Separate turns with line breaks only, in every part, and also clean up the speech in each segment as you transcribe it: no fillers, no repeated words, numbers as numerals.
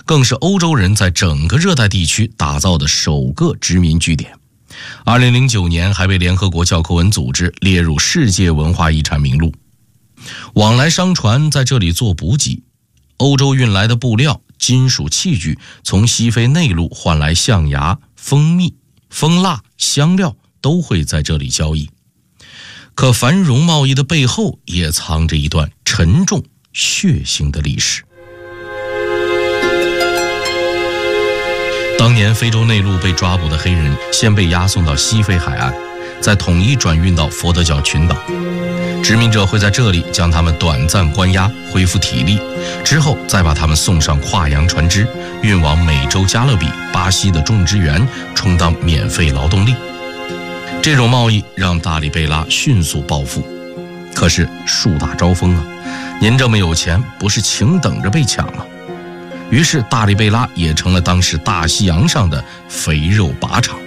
更是欧洲人在整个热带地区打造的首个殖民据点。2009年还被联合国教科文组织列入世界文化遗产名录。往来商船在这里做补给，欧洲运来的布料、金属器具从西非内陆换来象牙、蜂蜜、蜂蜡、香料都会在这里交易。可繁荣贸易的背后也藏着一段沉重血腥的历史。当年非洲内陆被抓捕的黑人先被押送到西非海岸，再统一转运到佛得角群岛。殖民者会在这里将他们短暂关押，恢复体力，之后再把他们送上跨洋船只，运往美洲加勒比、巴西的种植园，充当免费劳动力。这种贸易让大里贝拉迅速暴富，可是树大招风啊，您这么有钱，不是请等着被抢吗？于是大里贝拉也成了当时大西洋上的肥肉靶场。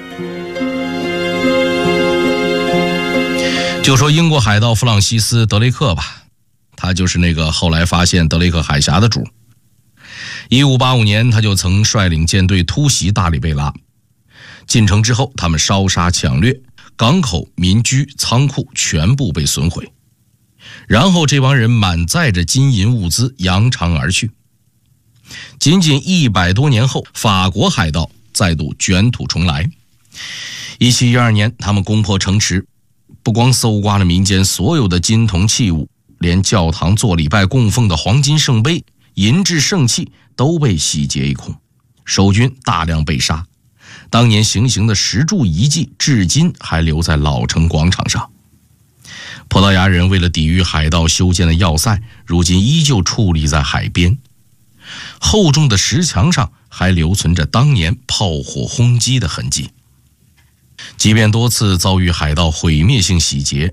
就说英国海盗弗朗西斯·德雷克吧，他就是那个后来发现德雷克海峡的主。1585年，他就曾率领舰队突袭大里贝拉。进城之后，他们烧杀抢掠，港口、民居、仓库全部被损毁。然后这帮人满载着金银物资扬长而去。仅仅100多年后，法国海盗再度卷土重来。1712年，他们攻破城池，不光搜刮了民间所有的金铜器物，连教堂做礼拜供奉的黄金圣杯、银质圣器都被洗劫一空，守军大量被杀。当年行刑的石柱遗迹至今还留在老城广场上。葡萄牙人为了抵御海盗修建的要塞，如今依旧矗立在海边。厚重的石墙上还留存着当年炮火轰击的痕迹。即便多次遭遇海盗毁灭性洗劫，